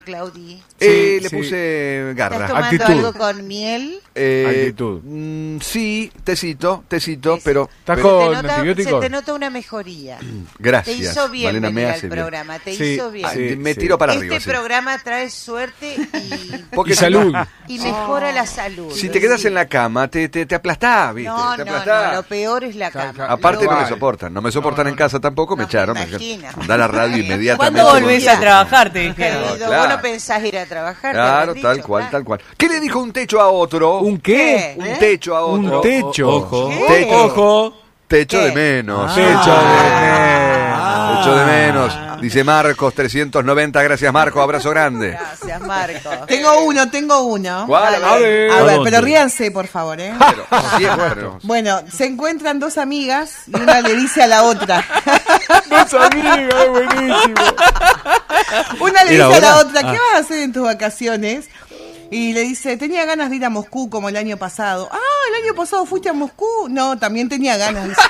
Claudi? Le puse garra. ¿Estás tomando Actitud. algo con miel? Actitud. Sí, tecito, pero... ¿Estás con antibióticos? Se te nota una mejoría. Gracias. Te hizo bien Malena, venir me al hace programa, te Sí, hizo bien. sí. Me tiro para arriba. Este programa trae suerte Y salud. y mejora la salud. Si te quedas en la cama, te aplastás, ¿viste? No, te no, aplastás. lo peor es la cama. Aparte no me Igual. soportan. No me soportan en casa tampoco, me No, echaron. me Me imagino. da la radio inmediatamente. ¿Cuándo volvés a trabajar? Te dijeron. Querido, claro. vos no pensás ir a trabajar. Claro, tal cual. ¿Qué le dijo un techo a otro? ¿Un qué? Un techo a otro. Un techo. Ojo. ¿Qué? Ojo. Techo ¿Qué? de menos. Techo de Techo de menos. Dice Marcos 390. Gracias, Marcos. Abrazo grande. Gracias, Marco. Tengo uno. ¿Cuál? A ver. A ver, ¿Dónde? pero ríanse, por favor, ¿eh? Pero, siempre. Bueno, se encuentran dos amigas y una le dice a la otra. Dos amigas, buenísimo. Una le ¿Era dice a la ahora? otra, ¿qué vas a hacer en tus vacaciones? Y le dice, tenía ganas de ir a Moscú como el año pasado. Ah, ¿el año pasado fuiste a Moscú? No, también tenía ganas. Dice.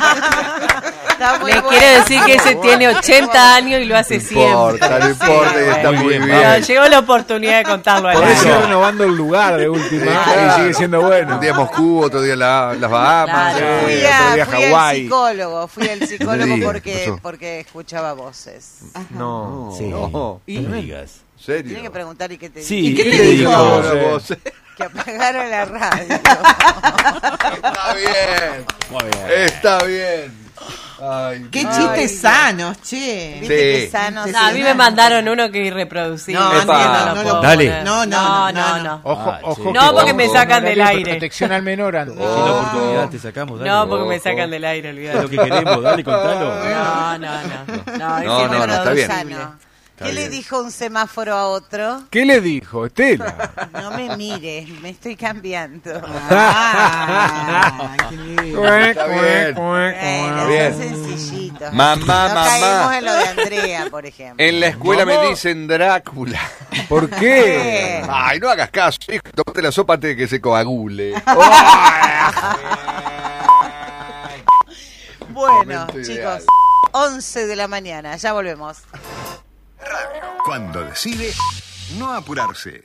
Está muy Le bueno. quiere decir que ese tiene 80 años y lo hace siempre. No importa, y está muy bien. Pero llegó la oportunidad de contarlo al Podés ir aire. renovando el lugar de última Claro. y sigue siendo bueno. Un día Moscú, otro día las Bahamas. Claro. Fui, otro día fui Hawái. fui al psicólogo No me digas, porque, ¿qué pasó? porque escuchaba voces. No. Sí. No, No me digas. ¿en serio? Tienen que preguntar y qué te Sí. dijo. ¿Y qué ¿qué te dijo? Ahora vos. Que apagaron la radio. Está bien. Muy bien. Está bien. Ay, Qué Ay, chistes no. sanos, che. ¿Viste Sí. qué sano? Sí, No, a mí me mandaron uno que es irreproducible. No, Ese Epa. lo no, puedo dale. poner. No. Ojo, Ah, ojo. sí. que No, porque me vamos sacan con del horario de aire. Protección al menor. Si la oportunidad te sacamos, dale. No, porque me Ojo. sacan del aire, Es olvídate. lo que queremos, dale, contalo. No, es No, no, está bien. Sano. ¿Qué Está le bien. dijo un semáforo a otro? ¿Qué le dijo, Estela? No me mires, me estoy cambiando. Ah, qué lindo. Está bien. Bueno, Bien. son sencillitos. Mamá, no mamá. caemos en lo de Andrea, por ejemplo. En la escuela Mamá. me dicen Drácula. ¿Por qué? Ay, no hagas caso, hijo. Tómate la sopa antes de que se coagule. Bueno, Momento chicos, ideal. 11 de la mañana, ya volvemos. Cuando decide no apurarse.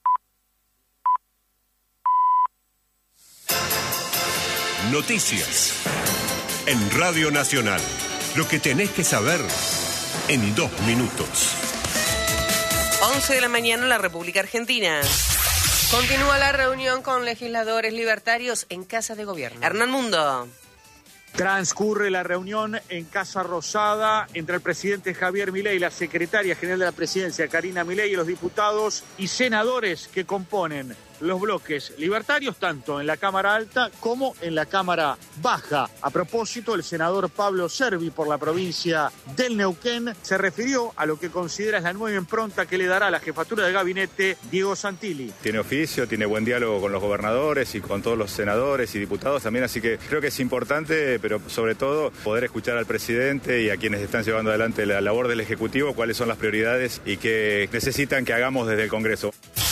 Noticias. En Radio Nacional. Lo que tenés que saber en 2 minutos. 11 de la mañana en la República Argentina. Continúa la reunión con legisladores libertarios en Casa de Gobierno. Hernán Mundo. Transcurre la reunión en Casa Rosada entre el presidente Javier Milei y la secretaria general de la presidencia, Karina Milei, y los diputados y senadores que componen los bloques libertarios, tanto en la Cámara Alta como en la Cámara Baja. A propósito, el senador Pablo Servi, por la provincia del Neuquén, se refirió a lo que considera es la nueva impronta que le dará a la jefatura de gabinete Diego Santilli. Tiene oficio, tiene buen diálogo con los gobernadores y con todos los senadores y diputados también, así que creo que es importante, pero sobre todo poder escuchar al presidente y a quienes están llevando adelante la labor del Ejecutivo, cuáles son las prioridades y qué necesitan que hagamos desde el Congreso.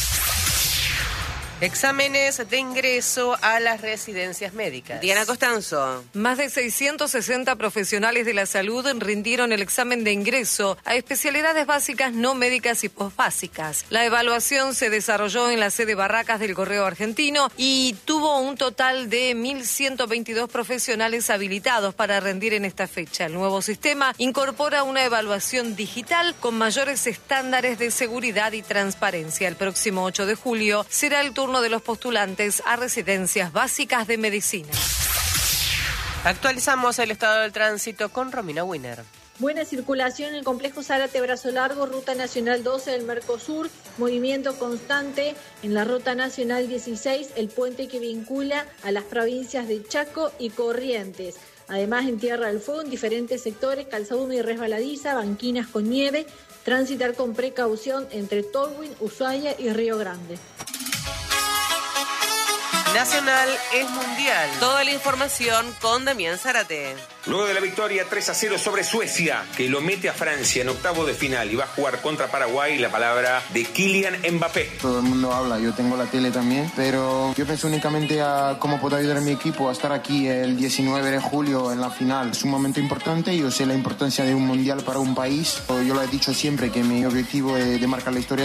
Exámenes de ingreso a las residencias médicas. Diana Costanzo. Más de 660 profesionales de la salud rindieron el examen de ingreso a especialidades básicas, no médicas y posbásicas. La evaluación se desarrolló en la sede Barracas del Correo Argentino y tuvo un total de 1.122 profesionales habilitados para rendir en esta fecha. El nuevo sistema incorpora una evaluación digital con mayores estándares de seguridad y transparencia. El próximo 8 de julio será el turno de los postulantes a residencias básicas de medicina. Actualizamos el estado del tránsito con Romina Winner. Buena circulación en el complejo Zárate Brazo Largo, Ruta Nacional 12 del Mercosur, movimiento constante en la Ruta Nacional 16, el puente que vincula a las provincias de Chaco y Corrientes. Además, en Tierra del Fuego, en diferentes sectores, calzada húmeda y resbaladiza, banquinas con nieve, transitar con precaución entre Tolwyn, Ushuaia y Río Grande. Nacional es mundial. Toda la información con Damián Zárate. Luego de la victoria 3-0 sobre Suecia, que lo mete a Francia en octavos de final y va a jugar contra Paraguay, la palabra de Kylian Mbappé. Todo el mundo habla, yo tengo la tele también, pero yo pienso únicamente a cómo puedo ayudar a mi equipo a estar aquí el 19 de julio en la final. Es un momento importante, yo sé la importancia de un mundial para un país. Yo lo he dicho siempre que mi objetivo es de marcar la historia